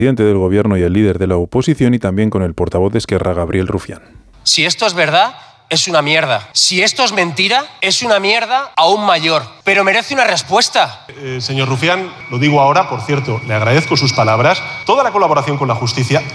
presidente del Gobierno y el líder de la oposición, y también con el portavoz de Esquerra, Gabriel Rufián. Si esto es verdad, es una mierda. Si esto es mentira, es una mierda aún mayor. Pero merece una respuesta. Señor Rufián, lo digo ahora, por cierto, le agradezco sus palabras. Toda la colaboración con la justicia